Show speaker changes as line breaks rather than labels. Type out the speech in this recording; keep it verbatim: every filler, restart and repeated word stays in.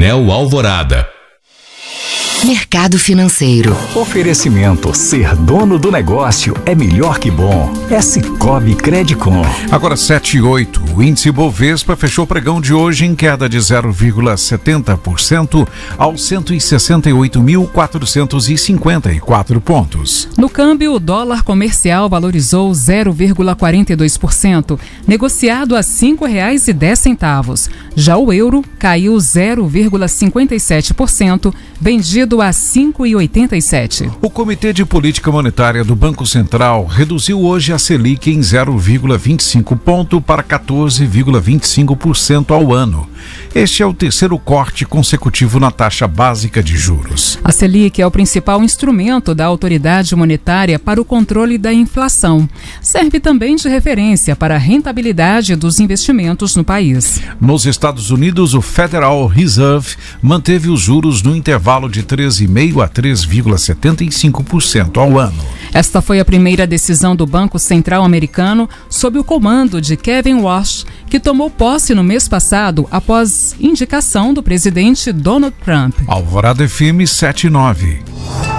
Anel Alvorada.
Mercado Financeiro.
Oferecimento: ser dono do negócio é melhor que bom. É Sicoob Credicom.
Agora sete e oito. O índice Bovespa fechou o pregão de hoje em queda de zero vírgula setenta por cento aos cento e sessenta e oito mil, quatrocentos e cinquenta e quatro pontos.
No câmbio, o dólar comercial valorizou zero vírgula quarenta e dois por cento, negociado a cinco reais e dez centavos. Já o euro caiu zero vírgula cinquenta e sete por cento, vendido a cinco reais e oitenta e sete centavos.
O Comitê de Política Monetária do Banco Central reduziu hoje a Selic em zero vírgula vinte e cinco ponto para quatorze vírgula vinte e cinco por cento ao ano. Este é o terceiro corte consecutivo na taxa básica de juros.
A Selic é o principal instrumento da autoridade monetária para o controle da inflação. Serve também de referência para a rentabilidade dos investimentos no país.
Nos Estados Unidos, o Federal Reserve manteve os juros no intervalo de três vírgula cinco por cento a três vírgula setenta e cinco por cento ao ano.
Esta foi a primeira decisão do Banco Central americano sob o comando de Kevin Warsh, que tomou posse no mês passado após indicação do presidente Donald Trump.
Alvorada F M sete e nove.